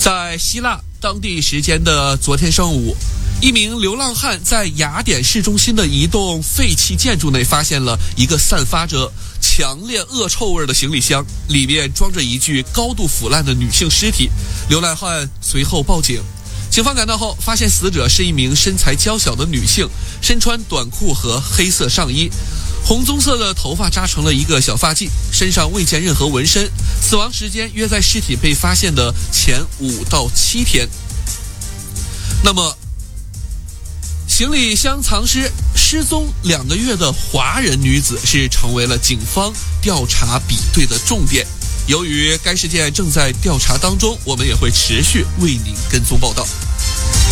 在希腊当地时间的昨天上午，一名流浪汉在雅典市中心的一栋废弃建筑内发现了一个散发着强烈恶臭味的行李箱，里面装着一具高度腐烂的女性尸体。流浪汉随后报警，警方赶到后发现死者是一名身材娇小的女性，身穿短裤和黑色上衣，红棕色的头发扎成了一个小发髻，身上未见任何纹身，死亡时间约在尸体被发现的前5到7天。那么行李箱藏尸失踪2个月的华人女子是成为了警方调查比对的重点。由于该事件正在调查当中，我们也会持续为您跟踪报道。